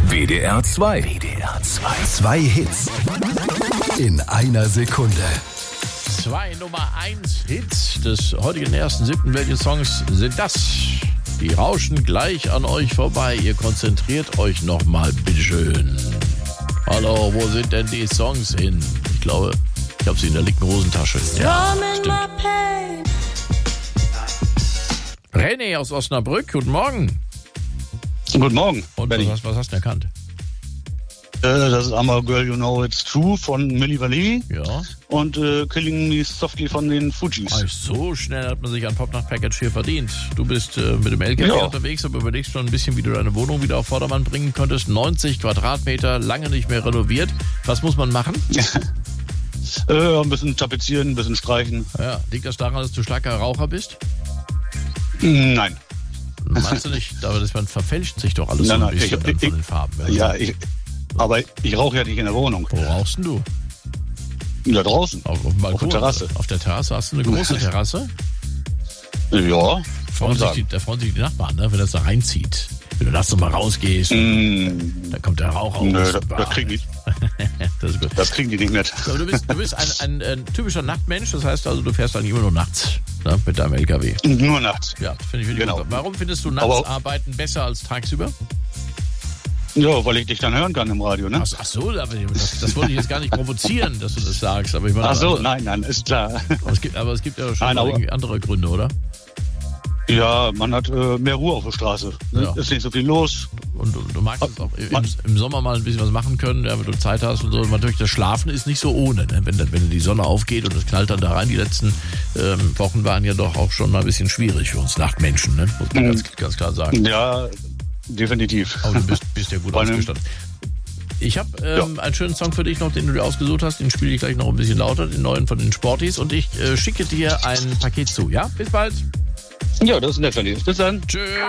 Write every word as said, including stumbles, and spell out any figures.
W D R zwei. W D R zwei. Zwei Hits in einer Sekunde. Zwei Nummer eins Hits des heutigen ersten siebten. Welche Songs sind das? Die rauschen gleich an euch vorbei. Ihr konzentriert euch nochmal, bitteschön. Hallo, wo sind denn die Songs hin? Ich glaube, ich habe sie in der linken Hosentasche. Ja, stimmt. René aus Osnabrück, guten Morgen. Guten Morgen. Und was hast, was hast du erkannt? Äh, das ist I'm a Girl You Know It's True von Milli Vanilli. Ja. Und äh, Killing Me Softly von den Fugees. Ach, so schnell hat man sich ein Popnacht-Package hier verdient. Du bist äh, mit dem L K W ja. unterwegs, aber überlegst schon ein bisschen, wie du deine Wohnung wieder auf Vordermann bringen könntest. neunzig Quadratmeter, lange nicht mehr renoviert. Was muss man machen? äh, ein bisschen tapezieren, ein bisschen streichen. Ja, liegt das daran, dass du starker Raucher bist? Nein. Meinst du nicht? Aber das, man verfälscht sich doch alles nein, so ein nein, bisschen ich, dann ich, von den Farben. Ja, ich, aber ich rauche ja nicht in der Wohnung. Wo rauchst denn du? Da draußen. Auf, auf dem Balkon. Auf der Terrasse. Auf der Terrasse? Hast du eine große Terrasse? Ja. Freuen sich die, da freuen sich die Nachbarn, ne, wenn das da reinzieht. Wenn du nachts nochmal rausgehst, mm. da kommt der Rauch aus. Nö, das, das, kriegen die, das, ist gut. das kriegen die nicht mit. Aber du bist, du bist ein, ein, ein typischer Nachtmensch, das heißt also, du fährst eigentlich immer nur nachts, ne, mit deinem L K W. Nur nachts. Ja, das finde ich wirklich genau. gut. Warum findest du nachts Aber arbeiten besser als tagsüber? Ja, weil ich dich dann hören kann im Radio, ne? Ach, ach so, das, das wollte ich jetzt gar nicht provozieren, dass du das sagst. Aber ich meine, ach so, also, nein, nein, ist klar. Aber es gibt, aber es gibt ja schon nein, irgendwie andere Gründe, oder? Ja, man hat äh, mehr Ruhe auf der Straße. Ja. Ist nicht so viel los. Und du, du magst es auch im, im Sommer mal ein bisschen was machen können, ja, wenn du Zeit hast und so. Und natürlich, das Schlafen ist nicht so ohne. Ne? Wenn, wenn die Sonne aufgeht und es knallt dann da rein, die letzten ähm, Wochen waren ja doch auch schon mal ein bisschen schwierig für uns Nachtmenschen, ne? Muss man mhm. ganz, ganz klar sagen. Ja, definitiv. Aber du bist, bist ja gut ausgestattet. Ich habe ähm, ja. einen schönen Song für dich noch, den du dir ausgesucht hast. Den spiele ich gleich noch ein bisschen lauter, den neuen von den Sporties. Und ich äh, schicke dir ein Paket zu, ja? Bis bald. Ja, das ist nett von dir. Bis dann. Tschüss.